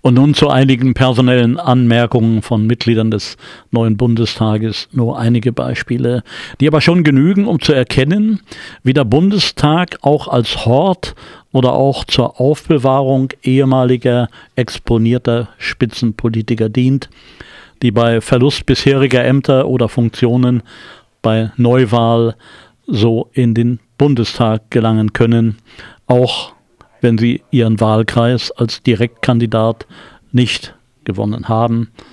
Und nun zu einigen personellen Anmerkungen von Mitgliedern des neuen Bundestages, nur einige Beispiele, die aber schon genügen, um zu erkennen, wie der Bundestag auch als Hort oder auch zur Aufbewahrung ehemaliger exponierter Spitzenpolitiker dient, die bei Verlust bisheriger Ämter oder Funktionen bei Neuwahl so in den Bundestag gelangen können, auch wenn sie ihren Wahlkreis als Direktkandidat nicht gewonnen haben